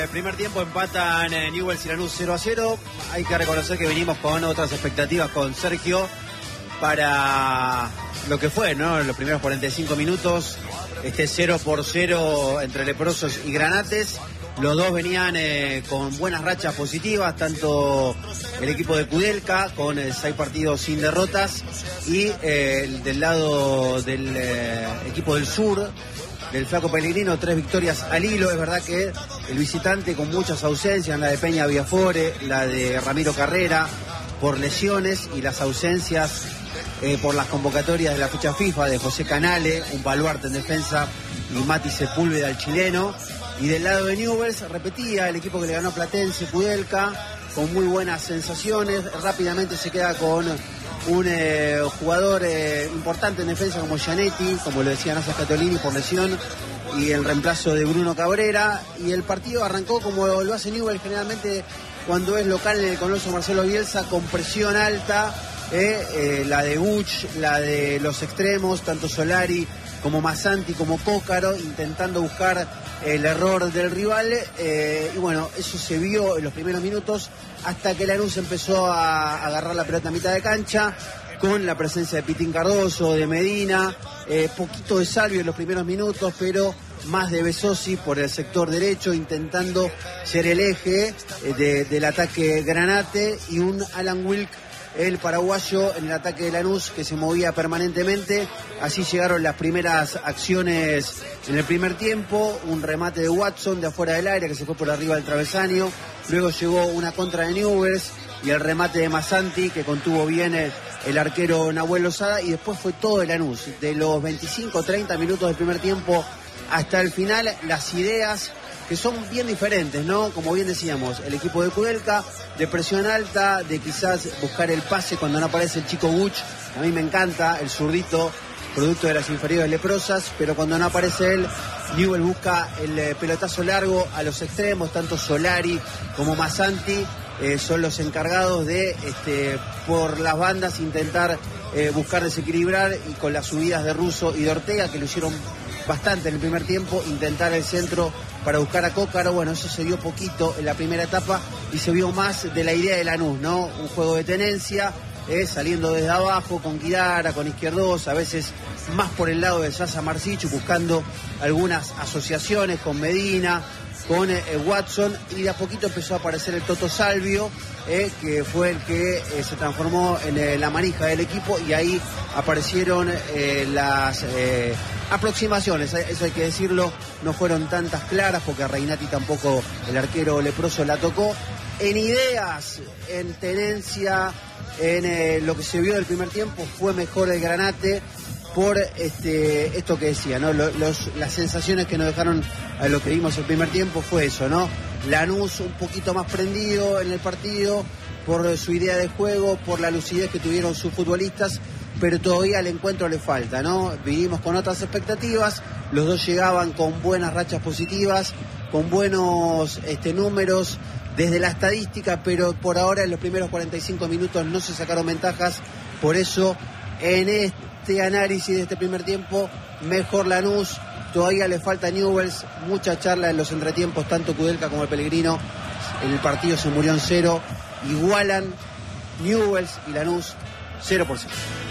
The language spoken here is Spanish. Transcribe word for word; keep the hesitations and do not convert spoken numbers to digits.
El primer tiempo empatan en Newell's y Lanús cero a cero. Hay que reconocer que venimos con otras expectativas con Sergio para lo que fue, ¿no? Los primeros cuarenta y cinco minutos, este cero por cero entre Leprosos y Granates. Los dos venían eh, con buenas rachas positivas, tanto el equipo de Kudelka con eh, seis partidos sin derrotas y eh, del lado del eh, equipo del sur, del Flaco Pellegrino, tres victorias al hilo. Es verdad que el visitante con muchas ausencias, la de Peña Viafore, la de Ramiro Carrera por lesiones y las ausencias eh, por las convocatorias de la fecha FIFA de José Canale, un baluarte en defensa, y Mati Sepúlveda, el chileno. Y del lado de Newell's, repetía el equipo que le ganó a Platense, Kudelka, con muy buenas sensaciones. Rápidamente se queda con un eh, jugador eh, importante en defensa como Gianetti, como lo decía Nasa Scatolini, por lesión, y el reemplazo de Bruno Cabrera. Y el partido arrancó como lo hace Newell's generalmente cuando es local en el Coloso Marcelo Bielsa, con presión alta, eh, eh, la de Buch, la de los extremos, tanto Solari como Masanti, como Cócaro, intentando buscar el error del rival, eh, y bueno, eso se vio en los primeros minutos, hasta que Lanús empezó a agarrar la pelota a mitad de cancha, con la presencia de Pitín Cardoso, de Medina, eh, poquito de Salvio en los primeros minutos, pero más de Besosi por el sector derecho, intentando ser el eje eh, de, del ataque Granate, y un Alan Wilk, el paraguayo, en el ataque de Lanús, que se movía permanentemente. Así llegaron las primeras acciones en el primer tiempo, un remate de Watson de afuera del área que se fue por arriba del travesaño, luego llegó una contra de Newell's y el remate de Masanti, que contuvo bien el, el arquero Nahuel Lozada, y después fue todo de Lanús. De los veinticinco treinta minutos del primer tiempo hasta el final, las ideas que son bien diferentes, ¿no? Como bien decíamos, el equipo de Kudelka, de presión alta, de quizás buscar el pase cuando no aparece el chico Buch. A mí me encanta el zurdito, producto de las inferiores leprosas, pero cuando no aparece él, Newell's busca el eh, pelotazo largo a los extremos, tanto Solari como Masanti eh, son los encargados de, este, por las bandas, intentar eh, buscar desequilibrar, y con las subidas de Russo y de Ortega, que lo hicieron bastante en el primer tiempo, intentar el centro para buscar a Cócaro. Bueno, eso se dio poquito en la primera etapa y se vio más de la idea de Lanús, ¿no? Un juego de tenencia, eh, saliendo desde abajo con Guidara, con Izquierdos, a veces más por el lado de Sasa Marsichu, buscando algunas asociaciones con Medina, con eh, Watson, y de a poquito empezó a aparecer el Toto Salvio, eh, que fue el que eh, se transformó en eh, la manija del equipo, y ahí aparecieron eh, las eh, aproximaciones, eso hay que decirlo, no fueron tantas claras, porque a Reinati tampoco, el arquero leproso, la tocó. En ideas, en tenencia, en eh, lo que se vio del primer tiempo, fue mejor el Granate, por este esto que decía, ¿no? Los, los, las sensaciones que nos dejaron a lo que vimos el primer tiempo fue eso, ¿no? Lanús un poquito más prendido en el partido, por su idea de juego, por la lucidez que tuvieron sus futbolistas, pero todavía al encuentro le falta, ¿no? Vivimos con otras expectativas, los dos llegaban con buenas rachas positivas, con buenos este, números desde la estadística, pero por ahora en los primeros cuarenta y cinco minutos no se sacaron ventajas. Por eso, en este análisis de este primer tiempo, mejor Lanús. Todavía le falta a Newell's, mucha charla en los entretiempos, tanto Kudelka como el Pellegrino. El partido se murió en cero, igualan Newell's y Lanús cero por cero.